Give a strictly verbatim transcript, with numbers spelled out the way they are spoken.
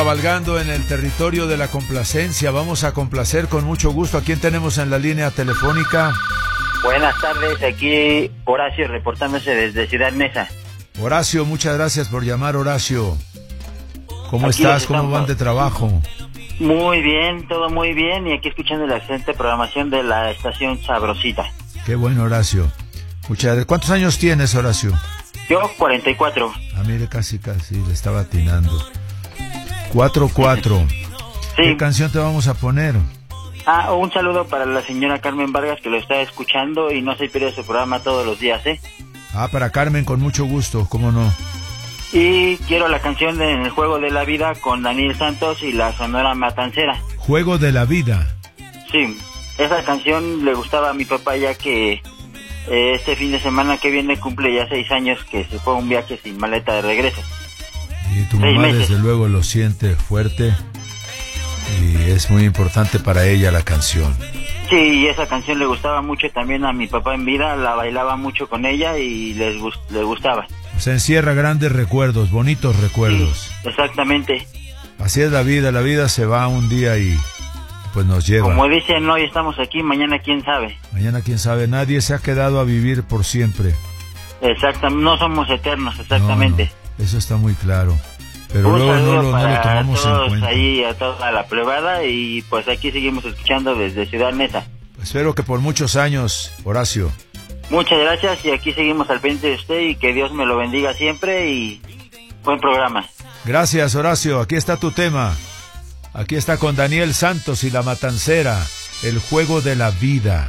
Cabalgando en el territorio de la complacencia, vamos a complacer con mucho gusto. ¿A quién tenemos en la línea telefónica? Buenas tardes, aquí Horacio reportándose desde Ciudad Neza. Horacio, muchas gracias por llamar, Horacio. ¿Cómo Aquí estás? ¿Cómo estamos. van de trabajo? Muy bien, todo muy bien, y aquí escuchando la excelente programación de la estación Sabrosita. Qué bueno, Horacio. Muchas gracias. ¿Cuántos años tienes, Horacio? Yo, cuarenta y cuatro. Ah, mire, casi, casi, le estaba atinando. cuatro cuatro. Sí. ¿Qué canción te vamos a poner? Ah, un saludo para la señora Carmen Vargas, que lo está escuchando y no se pierde su programa todos los días, ¿eh? Ah, para Carmen, con mucho gusto, ¿cómo no? Y quiero la canción de En el Juego de la Vida con Daniel Santos y la Sonora Matancera. Juego de la Vida. Sí, esa canción le gustaba a mi papá, ya que eh, este fin de semana que viene cumple ya seis años que se fue a un viaje sin maleta de regreso. Y tu Seis mamá meses. desde luego lo siente fuerte y es muy importante para ella la canción. Sí, y esa canción le gustaba mucho también a mi papá en vida, la bailaba mucho con ella y les gust- le gustaba. Se encierra grandes recuerdos, bonitos recuerdos. Sí, exactamente. Así es la vida, la vida se va un día y pues nos lleva. Como dicen, hoy estamos aquí, mañana quién sabe. Mañana quién sabe, nadie se ha quedado a vivir por siempre. Exactamente, no somos eternos, exactamente. No, no, eso está muy claro. Pero Un luego no saludo lo, no lo para tomamos en todos cuenta. ahí, a toda la plebada, y pues aquí seguimos escuchando desde Ciudad Neza. Espero que por muchos años, Horacio. Muchas gracias, y aquí seguimos al pendiente de usted, y que Dios me lo bendiga siempre, y buen programa. Gracias, Horacio. Aquí está tu tema. Aquí está con Daniel Santos y la Matancera, El Juego de la Vida.